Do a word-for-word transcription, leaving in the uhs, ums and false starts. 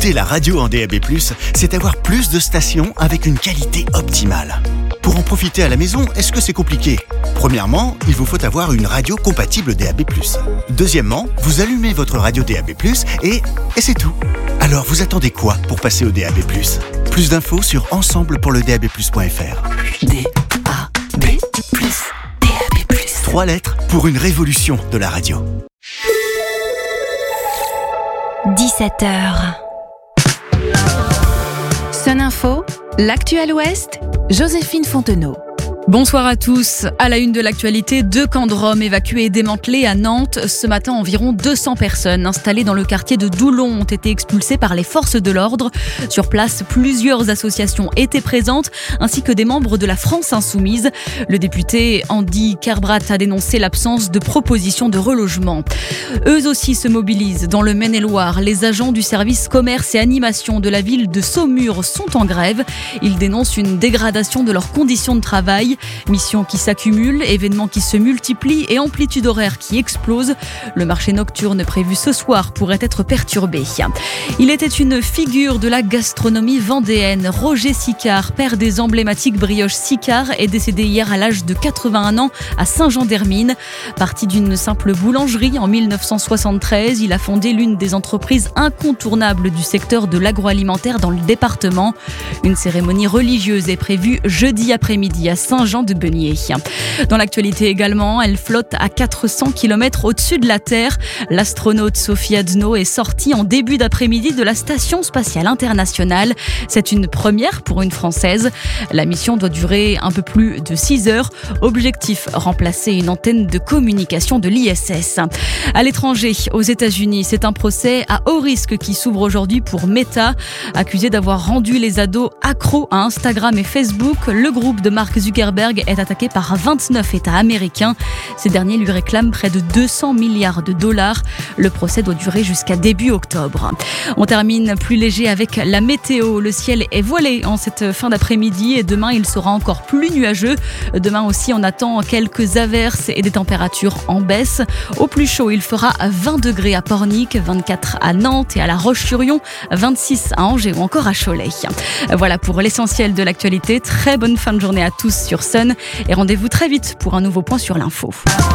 Écouter la radio en D A B plus, c'est avoir plus de stations avec une qualité optimale. Pour en profiter à la maison, est-ce que c'est compliqué ? Premièrement, il vous faut avoir une radio compatible D A B plus. Deuxièmement, vous allumez votre radio D A B plus et, et c'est tout. Alors vous attendez quoi pour passer au D A B plus ? Plus d'infos sur ensemble pour le D A B plus point F R. D A B plus, D A B plus. Trois lettres pour une révolution de la radio. dix-sept heures. Sun Info, l'Actuel Ouest, Joséphine Fontenot. Bonsoir à tous. À la une de l'actualité, deux camps de Roms évacués et démantelés à Nantes. Ce matin, environ deux cents personnes installées dans le quartier de Doulon ont été expulsées par les forces de l'ordre. Sur place, plusieurs associations étaient présentes, ainsi que des membres de la France Insoumise. Le député Andy Kerbrat a dénoncé l'absence de propositions de relogement. Eux aussi se mobilisent. Dans le Maine-et-Loire, les agents du service commerce et animation de la ville de Saumur sont en grève. Ils dénoncent une dégradation de leurs conditions de travail. Missions qui s'accumulent, événements qui se multiplient et amplitude horaire qui explose. Le marché nocturne prévu ce soir pourrait être perturbé. Il était une figure de la gastronomie vendéenne. Roger Sicard, père des emblématiques brioches Sicard, est décédé hier à l'âge de quatre-vingt-un ans à Saint-Jean-d'Hermine. Parti d'une simple boulangerie en mille neuf cent soixante-treize, il a fondé l'une des entreprises incontournables du secteur de l'agroalimentaire dans le département. Une cérémonie religieuse est prévue jeudi après-midi à Saint-Jean de Beugnier. Dans l'actualité également, elle flotte à quatre cents kilomètres au-dessus de la Terre. L'astronaute Sophie Adno est sortie en début d'après-midi de la Station spatiale internationale. C'est une première pour une Française. La mission doit durer un peu plus de six heures. Objectif, remplacer une antenne de communication de l'I S S. À l'étranger, aux États-Unis, c'est un procès à haut risque qui s'ouvre aujourd'hui pour Meta. Accusé d'avoir rendu les ados accros à Instagram et Facebook, le groupe de Mark Zuckerberg est attaqué par vingt-neuf États américains. Ces derniers lui réclament près de deux cents milliards de dollars. Le procès doit durer jusqu'à début octobre. On termine plus léger avec la météo. Le ciel est voilé en cette fin d'après-midi et demain il sera encore plus nuageux. Demain aussi on attend quelques averses et des températures en baisse. Au plus chaud il fera vingt degrés à Pornic, vingt-quatre à Nantes et à La Roche-sur-Yon, vingt-six à Angers ou encore à Cholet. Voilà pour l'essentiel de l'actualité. Très bonne fin de journée à tous sur Sun et rendez-vous très vite pour un nouveau point sur l'info.